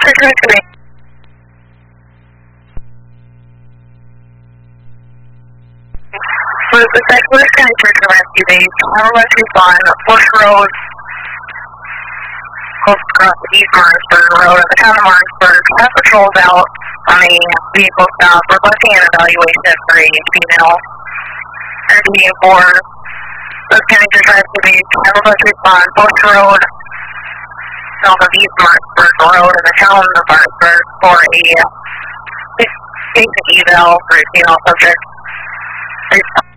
For the Cyclist County Search and Rescue Base, have a rescue spawn, Bush Road, close across East Martinsburg Road in the town of Martinsburg. Have patrols out on a vehicle stop requesting an evaluation for a female RV for the County Search and Rescue Base. Have a rescue spawn, Bush Road, south of East Martinsburg Road in the town of Martinsburg for a basic eval for a female subject.